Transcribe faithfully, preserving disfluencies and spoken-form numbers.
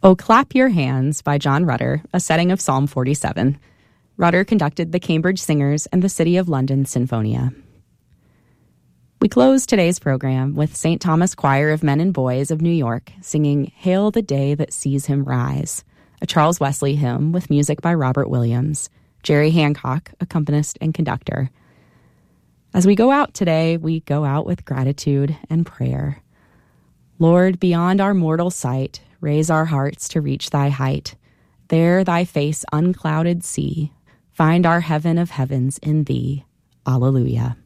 Oh, Clap Your Hands by John Rutter, a setting of Psalm forty-seven. Rutter conducted the Cambridge Singers and the City of London Sinfonia. We close today's program with Saint Thomas Choir of Men and Boys of New York singing Hail the Day That Sees Him Rise, a Charles Wesley hymn with music by Robert Williams, Jerry Hancock, accompanist and conductor. As we go out today, we go out with gratitude and prayer. Lord, beyond our mortal sight, raise our hearts to reach thy height. There thy face unclouded see, find our heaven of heavens in thee. Alleluia.